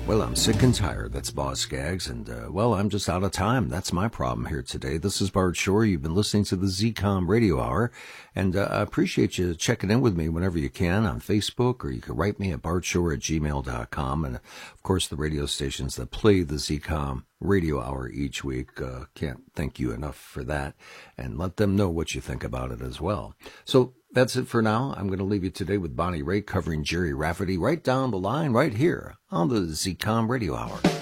Well, I'm sick and tired. That's Boss Skaggs, and, I'm just out of time. That's my problem here today. This is Bart Shore. You've been listening to the ZCOM Radio Hour, and I appreciate you checking in with me whenever you can on Facebook, or you can write me at bartshore@gmail.com, and, of course, the radio stations that play the ZCOM Radio Hour each week. Can't thank you enough for that, and let them know what you think about it as well. So that's it for now. I'm going to leave you today with Bonnie Raitt covering Gerry Rafferty right down the line right here on the ZCOM Radio Hour.